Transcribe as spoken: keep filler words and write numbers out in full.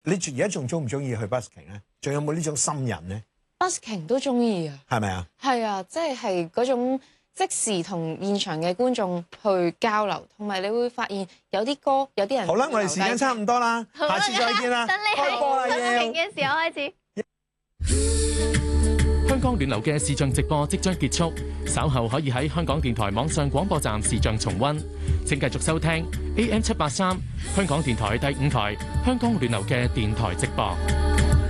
你而家仲中唔中意去 busking 咧？仲有冇呢種心癮咧 busking 都中意啊， 係咪啊？ 係啊，即係係嗰種即時同現場嘅觀眾去交流，同埋你會發現有啲歌有啲人好啦，我哋時間差唔多啦，下次再見啦， 等你開波啦喺要 busking 嘅時候開始。 香港暖流嘅視像直播即將結束，稍後可以喺香港電台網上廣播站視像重溫。請繼續收聽 A M 七八三香港電台第五台香港暖流嘅電台直播。